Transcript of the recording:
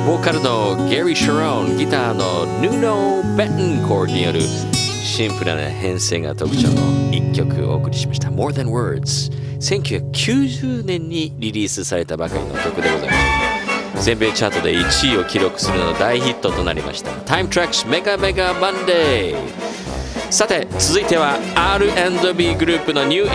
ボーカルのゲリー・シャロン、ギターのヌーノ・ベンコードによるシンプルな編成が特徴の一曲をお送りしました。 More Than Words、 1990年にリリースされたばかりの曲でございます。全米チャートで1位を記録するなど大ヒットとなりました。 Time Tracks Mega Mega Monday。さて続いては R&B グループのニュー